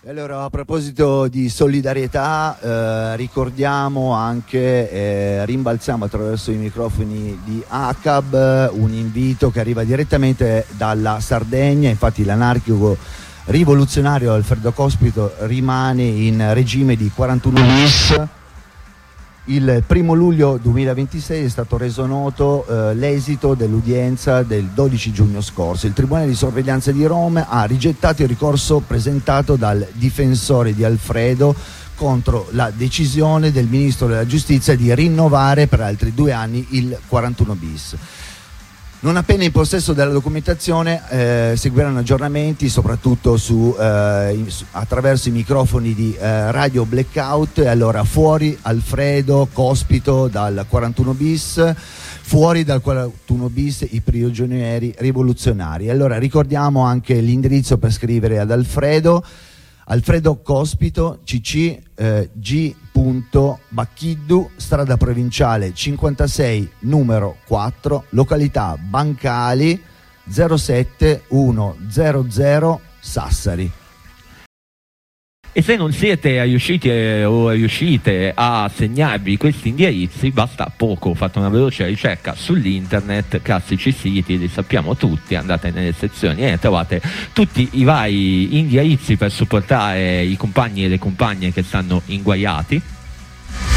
Allora, a proposito di solidarietà, ricordiamo anche, rimbalziamo attraverso i microfoni di ACAB un invito che arriva direttamente dalla Sardegna. Infatti l'anarchico rivoluzionario Alfredo Cospito rimane in regime di 41 bis. Il 1 luglio 2026 è stato reso noto l'esito dell'udienza del 12 giugno scorso. Il Tribunale di Sorveglianza di Roma ha rigettato il ricorso presentato dal difensore di Alfredo contro la decisione del Ministro della Giustizia di rinnovare per altri 2 anni il 41 bis. Non appena in possesso della documentazione seguiranno aggiornamenti soprattutto attraverso i microfoni di Radio Blackout. E allora fuori Alfredo Cospito dal 41 bis, fuori dal 41 bis i prigionieri rivoluzionari. Allora ricordiamo anche l'indirizzo per scrivere ad Alfredo Cospito CC G. Bacchiddu, strada provinciale 56 numero 4, località Bancali 07100 Sassari. E se non siete riusciti o riuscite a segnarvi questi indirizzi, basta poco, fate una veloce ricerca sull'internet, classici siti, li sappiamo tutti, andate nelle sezioni e trovate tutti i vari indirizzi per supportare i compagni e le compagne che stanno inguaiati.